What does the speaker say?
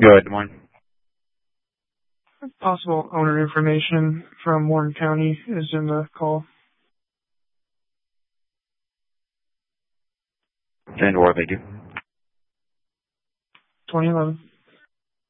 Go ahead, Des Moines. Possible owner information from Warren County is in the call. And or thank you. 2011.